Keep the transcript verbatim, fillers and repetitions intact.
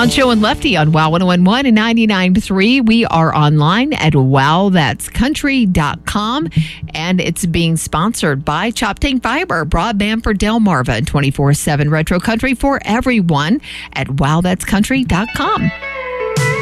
on Show and Lefty on Wow one oh one point one and ninety-nine point three. We are online at wow that's country dot com, and it's being sponsored by Choptank Fiber, broadband for Delmarva, and twenty-four seven Retro Country for everyone at wow that's country dot com.